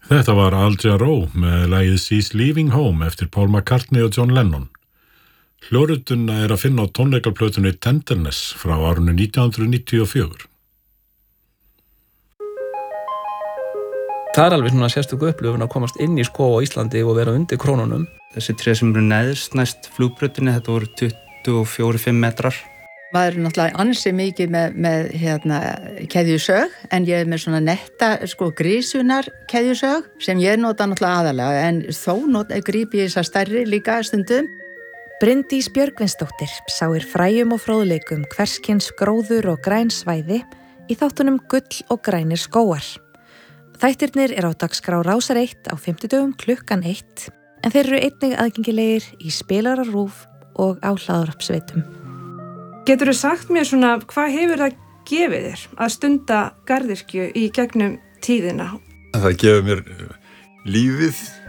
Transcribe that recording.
Þetta var Al Jarreau með lagið She's Leaving Home eftir Paul McCartney og John Lennon. Hljóðritun að finna á tónleikarplötunni Tenderness frá árinu 1994. Það alveg svona sérstök upplifun að komast inn í skóg á Íslandi og vera undir krónunum. Þessi tré sem eru neðst næst flugbrautinni, þetta voru 24-5 metrar. Maður er náttúrulega ansi mikið með keðjusög, en ég er með svona netta grísunar keðjusög sem ég nota náttúrulega aðalega, en þó grípi ég þess að stærri líka stundum. Bryndís Björgvinsdóttir sáir fræjum og fróðleikum hverskins gróður og græn svæði í þáttunum Gull og grænir skógar. Þættirnir á dagskrá Rásar 1 á 50 klukkan 1, en þeir eru einnig aðgengilegir í Spilara RÚV og á hlaðvarpsveitum. Geturðu sagt mér svona, hvað hefur það gefið þér að stunda garðyrkju í gegnum tíðina? Það gefur mér lífið